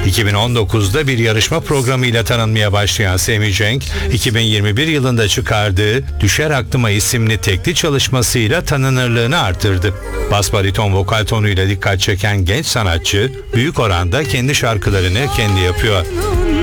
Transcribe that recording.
2019'da bir yarışma programıyla tanınmaya başlayan Semih Cenk, 2021 yılında çıkardığı Düşer Aklıma isimli tekli çalışmasıyla tanınırlığını artırdı. Bas bariton vokal tonuyla dikkat çeken genç sanatçı, büyük oranda kendi şarkılarını kendi yapıyor.